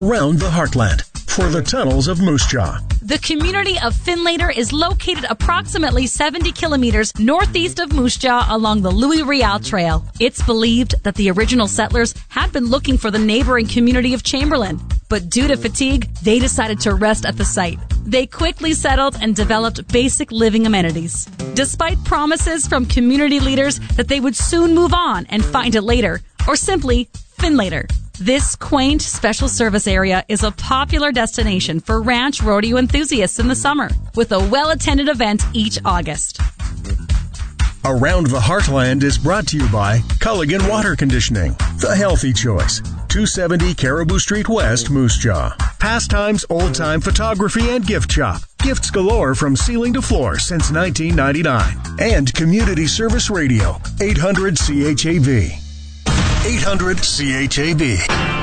round the heartland for the tunnels of Moose Jaw. The community of Findlater is located approximately 70 kilometers northeast of Moose Jaw along the Louis Riel Trail. It's believed that the original settlers had been looking for the neighboring community of Chamberlain, but due to fatigue, they decided to rest at the site. They quickly settled and developed basic living amenities. Despite promises from community leaders that they would soon move on and find it later, or simply Findlater. This quaint special service area is a popular destination for ranch rodeo enthusiasts in the summer, with a well-attended event each August. Around the Heartland is brought to you by Culligan Water Conditioning, the healthy choice. 270 Caribou Street West, Moose Jaw. Pastimes, old-time photography, and gift shop. Gifts galore from ceiling to floor since 1999. And Community Service Radio, 800 CHAV. 800 CHAV.